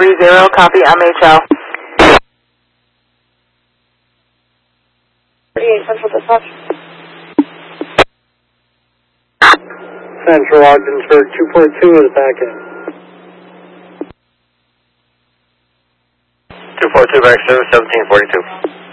1730, copy, MHL. 38 Central Dispatch. Central Ogdensburg 242 is back in. 242 back service, 1742.